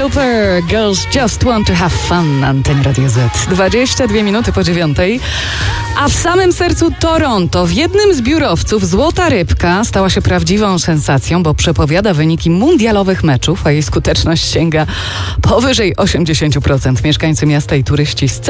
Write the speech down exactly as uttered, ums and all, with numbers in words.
Cooper, Girls Just Want to Have Fun na antenie Radio Z. dwadzieścia dwie minuty po dziewiątej. A w samym sercu Toronto, w jednym z biurowców, złota rybka stała się prawdziwą sensacją, bo przepowiada wyniki mundialowych meczów, a jej skuteczność sięga powyżej osiemdziesiąt procent. Mieszkańcy miasta i turyści z